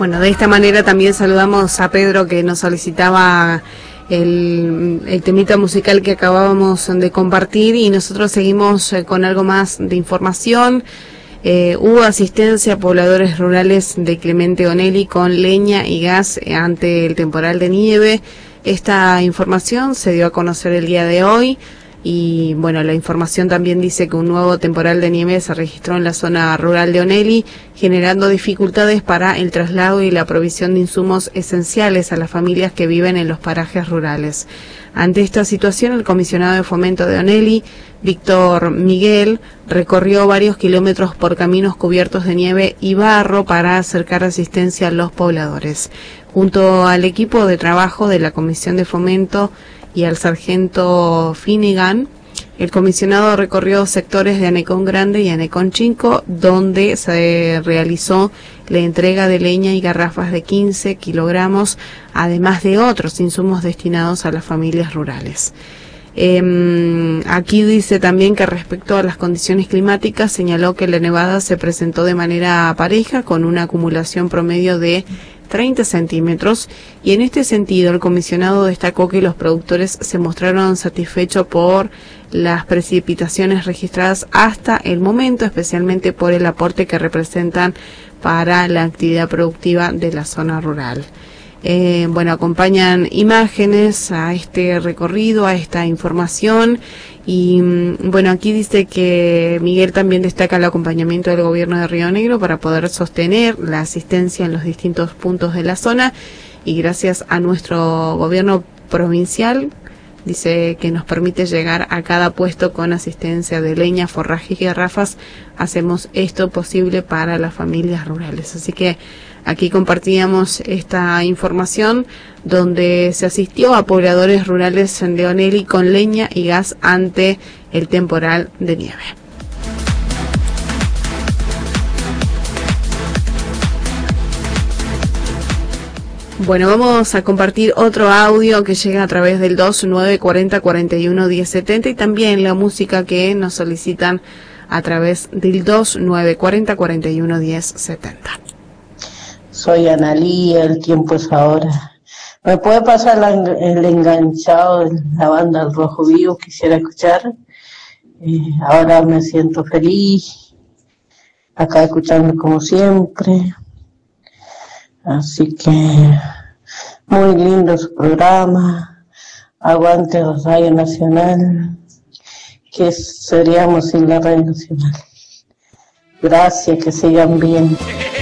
Bueno, de esta manera también saludamos a Pedro, que nos solicitaba el temita musical que acabábamos de compartir, y nosotros seguimos con algo más de información. Hubo asistencia a pobladores rurales de Clemente Onelli con leña y gas ante el temporal de nieve. Esta información se dio a conocer el día de hoy. Y bueno, la información también dice que un nuevo temporal de nieve se registró en la zona rural de Onelli, generando dificultades para el traslado y la provisión de insumos esenciales a las familias que viven en los parajes rurales. Ante esta situación, el comisionado de fomento de Onelli, Víctor Miguel, recorrió varios kilómetros por caminos cubiertos de nieve y barro para acercar asistencia a los pobladores. Junto al equipo de trabajo de la Comisión de Fomento y al sargento Finnegan, el comisionado recorrió sectores de Anecón Grande y Anecón Chico, donde se realizó la entrega de leña y garrafas de 15 kilogramos, además de otros insumos destinados a las familias rurales. Aquí dice también que respecto a las condiciones climáticas, señaló que la nevada se presentó de manera pareja, con una acumulación promedio de 30 centímetros, y en este sentido el comisionado destacó que los productores se mostraron satisfechos por las precipitaciones registradas hasta el momento, especialmente por el aporte que representan para la actividad productiva de la zona rural. Bueno, acompañan imágenes a este recorrido, a esta información, y bueno, aquí dice que Miguel también destaca el acompañamiento del gobierno de Río Negro para poder sostener la asistencia en los distintos puntos de la zona, y gracias a nuestro gobierno provincial, dice, que nos permite llegar a cada puesto con asistencia de leña, forraje y garrafas, hacemos esto posible para las familias rurales. Así que aquí compartíamos esta información donde se asistió a pobladores rurales de Onelli con leña y gas ante el temporal de nieve. Bueno, vamos a compartir otro audio que llega a través del 2940411070 y también la música que nos solicitan a través del 2940411070. Soy Analía, el tiempo es ahora. ¿Me puede pasar el enganchado de la banda El Rojo Vivo? Quisiera escuchar. Ahora me siento feliz, acá escuchando como siempre. Así que muy lindo su programa. Aguante Radio Nacional. ¿Qué seríamos sin la Radio Nacional? Gracias, que sigan bien.